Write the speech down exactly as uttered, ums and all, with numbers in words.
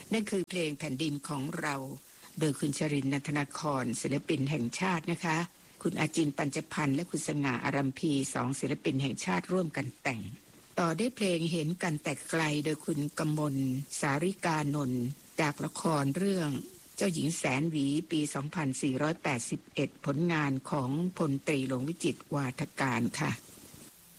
นั่นคือเพลงแผ่นดินของเราโดยคุณชรินทร์ นันทนาครศิลปินแห่งชาตินะคะคุณอาจินปัญจพันธ์และคุณสง่าอารัมพีสองศิลปินแห่งชาติร่วมกันแต่งต่อได้เพลงเห็นกันแต่ไกลโดยคุณกมลสาริกานนท์จากละครเรื่องเจ้าหญิงแสนหวีปีสองพันสี่ร้อยแปดสิบเอ็ดผลงานของพลตรีหลวงวิจิตรวาทการค่ะ